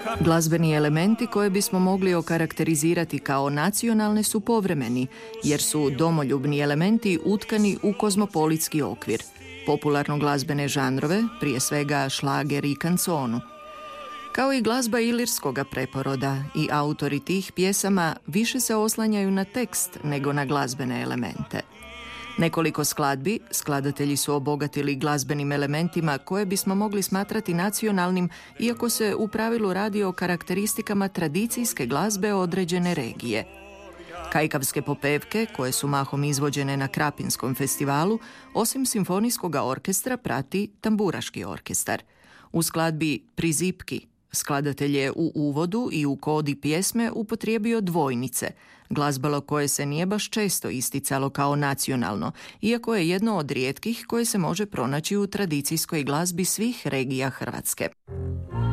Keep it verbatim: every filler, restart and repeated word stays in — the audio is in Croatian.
Glazbeni elementi koje bismo mogli okarakterizirati kao nacionalne su povremeni, jer su domoljubni elementi utkani u kozmopolitski okvir, popularno glazbene žanrove, prije svega šlager i kanconu. Kao i glazba ilirskoga preporoda i autori tih pjesama više se oslanjaju na tekst nego na glazbene elemente. Nekoliko skladbi skladatelji su obogatili glazbenim elementima koje bismo mogli smatrati nacionalnim, iako se u pravilu radi o karakteristikama tradicijske glazbe određene regije. Kajkavske popevke, koje su mahom izvođene na Krapinskom festivalu, osim simfonijskog orkestra prati tamburaški orkestar. U skladbi Prizipki skladatelj je u uvodu i u kodi pjesme upotrijebio dvojnice, glazbalo koje se nije baš često isticalo kao nacionalno, iako je jedno od rijetkih koje se može pronaći u tradicijskoj glazbi svih regija Hrvatske.